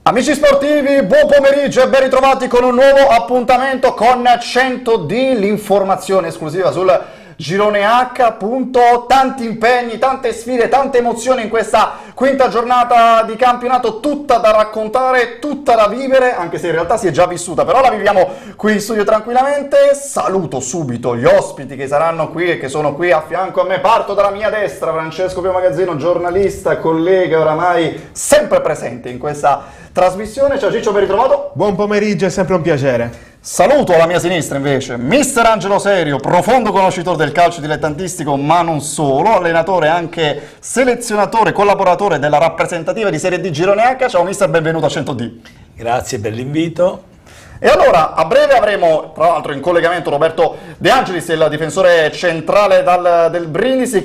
Amici sportivi, buon pomeriggio e ben ritrovati con un nuovo appuntamento con 100D, l'informazione esclusiva sul Girone H, appunto, tanti impegni, tante sfide, tante emozioni in questa quinta giornata di campionato, tutta da raccontare, tutta da vivere, anche se in realtà si è già vissuta, però la viviamo qui in studio tranquillamente. Saluto subito gli ospiti che saranno qui e che sono qui a fianco a me. Parto dalla mia destra, Francesco Pio Magazzino, giornalista, collega oramai sempre presente in questa trasmissione. Ciao Ciccio, ben ritrovato. Buon pomeriggio, è sempre un piacere. Saluto alla mia sinistra invece Mister Angelo Serio, profondo conoscitore del calcio dilettantistico ma non solo, allenatore e anche selezionatore, collaboratore della rappresentativa di Serie D Girone H. Ciao Mister, benvenuto a 100D. Grazie per l'invito. E allora, a breve avremo, tra l'altro in collegamento, Roberto De Angelis, il difensore centrale del Brindisi,